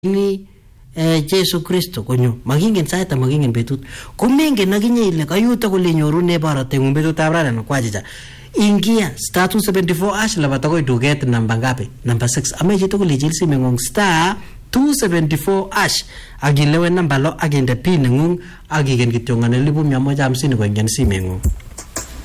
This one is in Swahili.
ni Jesu Kristo konyo makingen sait makingen betut komengen akinye ile kayuto kole nyorune borotengung betutab rani kwachicha ingia star 274 ash labata koy duket namba ngapi namba 6 ameche to kole jil simengung star 274 ash akilewen namba lo agende pin nengung akigen kityo ngane 1150 koingen simengung.